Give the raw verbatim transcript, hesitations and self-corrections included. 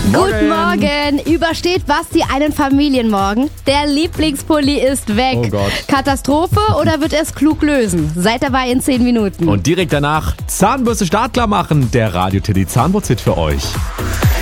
Guten Morgen. Übersteht Basti einen Familienmorgen? Der Lieblingspulli ist weg. Oh Gott. Katastrophe oder wird er es klug lösen? Seid dabei in zehn Minuten. Und direkt danach Zahnbürste startklar machen. Der Radio Teddy Zahnputzhit für euch.